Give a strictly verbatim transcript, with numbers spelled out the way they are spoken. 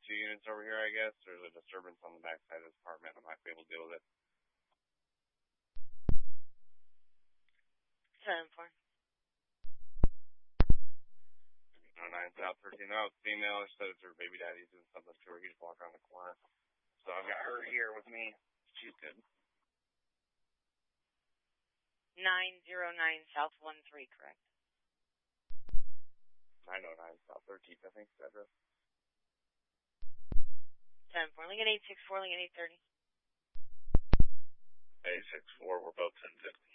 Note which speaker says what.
Speaker 1: two units over here, I guess. There's a disturbance on the back side of this apartment. I might be able to deal with it.
Speaker 2: ten four.
Speaker 1: oh nine South thirteen. Oh, it's female. She said it's her baby daddy's doing something to her. He just walked around the corner. So I've got her here with me. She's good.
Speaker 2: nine oh nine South one three, correct?
Speaker 1: nine oh nine South thirteenth, I think, is the address.
Speaker 2: ten four. Lincoln eight six four, Lincoln eight thirty.
Speaker 1: eight six four, we're both ten fifty.